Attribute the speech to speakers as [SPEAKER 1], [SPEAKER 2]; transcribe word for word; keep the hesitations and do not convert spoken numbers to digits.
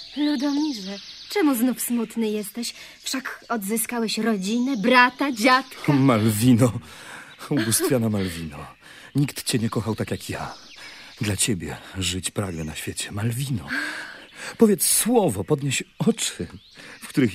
[SPEAKER 1] Ludomirze, czemu znów smutny jesteś? Wszak odzyskałeś rodzinę, brata, dziadka.
[SPEAKER 2] Malwino, ubóstwiana Malwino. Nikt cię nie kochał tak jak ja. Dla ciebie żyć pragnę na świecie. Malwino, powiedz słowo, podnieś oczy, w których